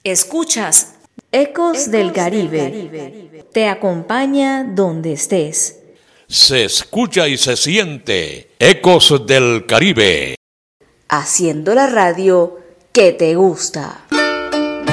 Escuchas Ecos del Caribe. Te acompaña donde estés. Se escucha y se siente Ecos del Caribe. Haciendo la radio que te gusta.